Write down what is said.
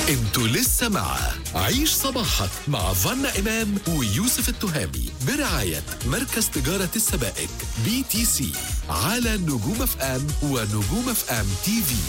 انتوا لسه مع عيش صباحك مع فنا إمام ويوسف التهامي برعاية مركز تجارة السبائك BTC على نجوم اف ام ونجوم اف ام تي في.